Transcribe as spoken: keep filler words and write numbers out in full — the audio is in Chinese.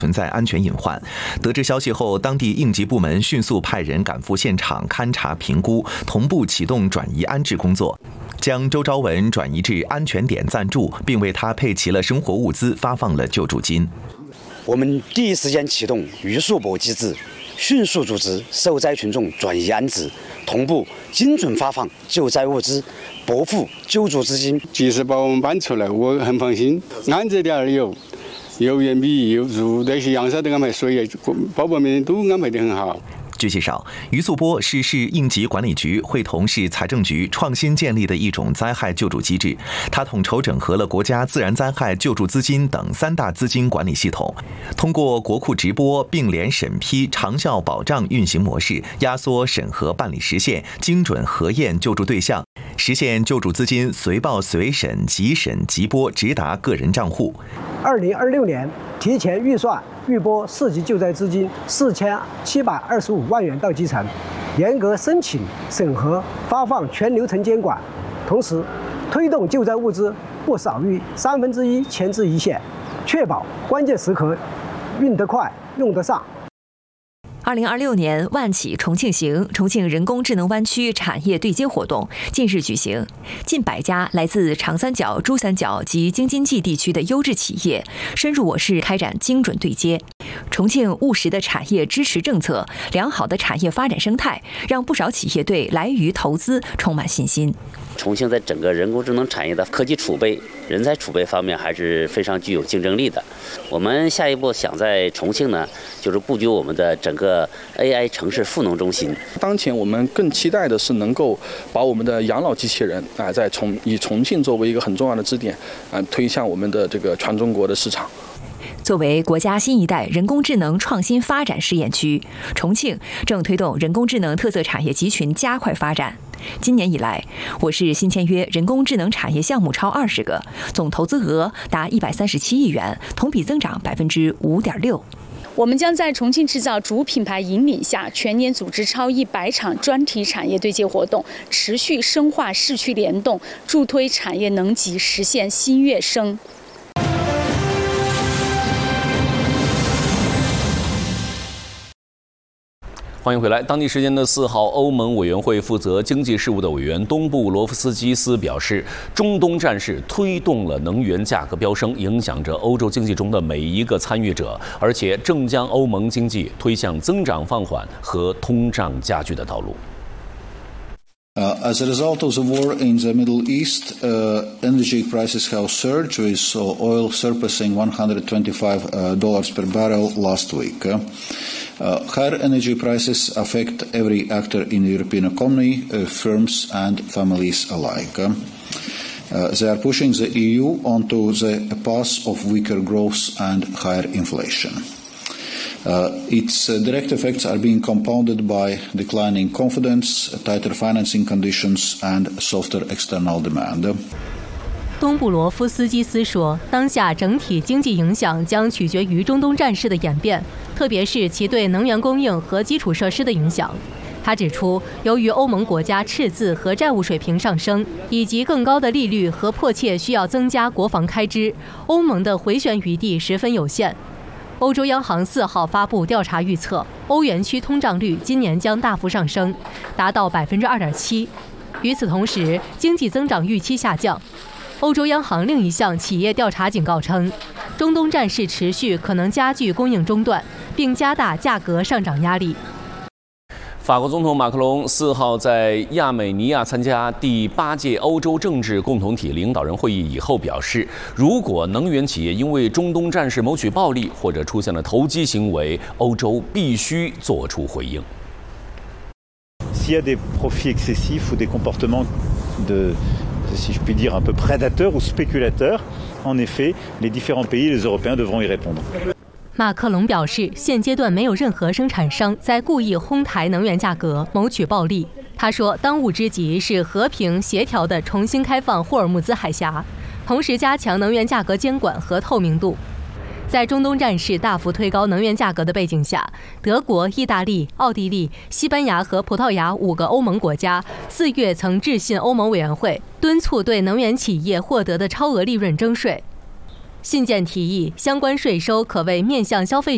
存在安全隐患。得知消息后，当地应急部门迅速派人赶赴现场勘查评估，同步启动转移安置工作，将周昭文转移至安全点暂住，并为他配齐了生活物资，发放了救助金。 我们第一时间启动预速拨机制，迅速组织受灾群众转移安置，同步精准发放救灾物资，拨付救助资金。 及时把我们搬出来，我很放心。安这点儿有。油盐米油肉那些样式都安排，所以包包面都安排得很好。 据介绍，于素波是市应急管理局会同市财政局创新建立的一种灾害救助机制，它统筹整合了国家自然灾害救助资金等三大资金管理系统，通过国库直播、并联审批、长效保障运行模式，压缩审核办理时限，精准核验救助对象，实现救助资金随报随审、即审即拨，直达个人账户。 二零二六年提前预算预拨四级救灾资金四千七百二十五万元到基层，严格申请、审核、发放全流程监管，同时推动救灾物资不少于三分之一前置一线，确保关键时刻运得快、用得上。 二零二六年万企重庆行重庆人工智能湾区产业对接活动近日举行，近百家来自长三角、珠三角及京津冀地区的优质企业深入我市开展精准对接。重庆务实的产业支持政策、良好的产业发展生态，让不少企业对来渝投资充满信心。 重庆在整个人工智能产业的科技储备、人才储备方面还是非常具有竞争力的。我们下一步想在重庆呢，就是布局我们的整个 A I 城市赋能中心。 当前我们更期待的是能够把我们的养老机器人啊，在重以重庆作为一个很重要的支点啊，推向我们的这个全中国的市场。 作为国家新一代人工智能创新发展试验区，重庆正推动人工智能特色产业集群加快发展。今年以来，我市新签约人工智能产业项目超二十个，总投资额达一百三十七亿元，同比增长百分之五点六。 我们将在重庆制造主品牌引领下，全年组织超一百场专题产业对接活动，持续深化市区联动，助推产业能级实现新跃升。 欢迎回来。当地时间的四号，欧盟委员会负责经济事务的委员东布罗夫斯基斯表示，中东战事推动了能源价格飙升，影响着欧洲经济中的每一个参与者，而且正将欧盟经济推向增长放缓和通胀加剧的道路。 Uh, as a result of the war in the Middle East, uh, energy prices have surged, with uh, oil surpassing one hundred twenty-five dollars per barrel last week. Uh, uh, higher energy prices affect every actor in the European economy, uh, firms and families alike. Uh, uh, they are pushing the E U onto the path of weaker growth and higher inflation. Uh, its uh, direct effects are being compounded by declining confidence, tighter financing conditions, and softer external demand. 东布罗夫斯基斯说，当下整体经济影响将取决于中东战事的演变，特别是其对能源供应和基础设施的影响。他指出，由于欧盟国家赤字和债务水平上升，以及更高的利率和迫切需要增加国防开支，欧盟的回旋余地十分有限。欧洲央行四号发布调查预测，欧元区通胀率今年将大幅上升，达到百分之二点七。与此同时，经济增长预期下降。欧洲央行另一项企业调查警告称，中东战事持续可能加剧供应中断，并加大价格上涨压力。 法国总统马克龙四号在亚美尼亚参加第八届欧洲政治共同体领导人会议以后表示，如果能源企业因为中东战事谋取暴利或者出现了投机行为，欧洲必须做出回应。 S'il y a des profits excessifs ou des comportements de, si je puis dire, un peu prédateurs ou spéculateurs, en effet, les différents pays, les Européens devront y répondre. 马克龙表示，现阶段没有任何生产商在故意哄抬能源价格、谋取暴利。他说，当务之急是和平协调地重新开放霍尔木兹海峡，同时加强能源价格监管和透明度。在中东战事大幅推高能源价格的背景下，德国、意大利、奥地利、西班牙和葡萄牙五个欧盟国家四月曾致信欧盟委员会，敦促对能源企业获得的超额利润征税。信件提议，相关税收可为面向消费者